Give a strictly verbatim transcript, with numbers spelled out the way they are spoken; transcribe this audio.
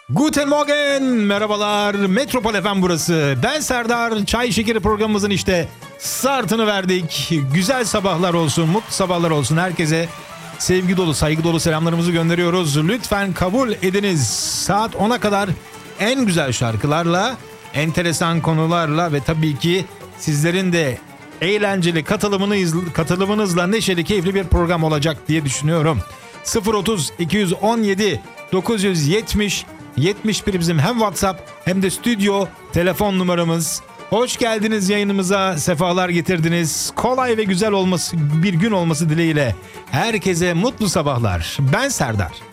Guten Morgen, merhabalar. Metropol F M burası. Ben Serdar. Çay Şekeri programımızın işte startını verdik. Güzel sabahlar olsun, mutlu sabahlar olsun. Herkese sevgi dolu, saygı dolu selamlarımızı gönderiyoruz. Lütfen kabul ediniz. Saat ona kadar en güzel şarkılarla, enteresan konularla ve tabii ki sizlerin de eğlenceli katılımınız, katılımınızla neşeli, keyifli bir program olacak diye düşünüyorum. sıfır otuz iki on yedi dokuz yüz yetmiş yetmiş bir bizim hem WhatsApp hem de stüdyo telefon numaramız. Hoş geldiniz yayınımıza, sefalar getirdiniz. Kolay ve güzel olması, bir gün olması dileğiyle herkese mutlu sabahlar. Ben Serdar.